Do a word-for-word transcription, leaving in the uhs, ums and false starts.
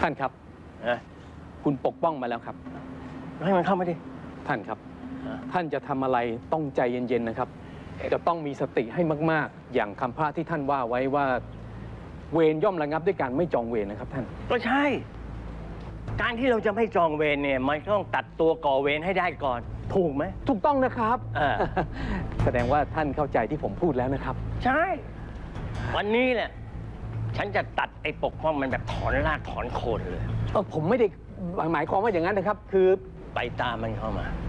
ท่านครับนะคุณปกป้องมาแล้วครับให้มันเข้ามาดิท่านครับท่านจะทำอะไรต้องใจเย็นๆนะครับจะต้องมีสติให้มากๆอย่างคำพระที่ท่านว่าไว้ว่าเวรย่อมระงับด้วยการไม่จองเวรนะครับท่านก็ใช่การที่เราจะไม่จองเวรเนี่ยมันต้องตัดตัวก่อเวรให้ได้ก่อนถูกไหมถูกต้องนะครับแสดงว่าท่านเข้าใจที่ผมพูดแล้วนะครับใช่วันนี้เนี่ยฉันจะตัดไอ้ปกป้องมันแบบถอนรากถอนโคนเลยผมไม่ได้หมายความว่าอย่างนั้นนะครับคือไปตามมันเข้ามา